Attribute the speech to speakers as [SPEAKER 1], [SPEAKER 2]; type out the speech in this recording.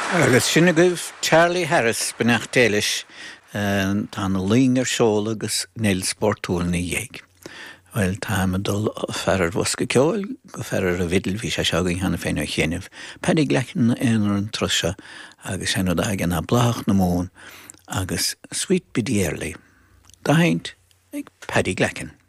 [SPEAKER 1] Agus sinna goibh Charlie Harris benacht déilis tá na líongar seola agus néil sportúil na dhéig. Weil tá me dul ferar bhosca ceoil go ferar a bhidil bhí sé seagaí hena féin ar chéanamh. Pedig lechan éonar an trose agus senna dagan na blach na mún agus sweet bidéirlaí. Da haint ag pedig lechan.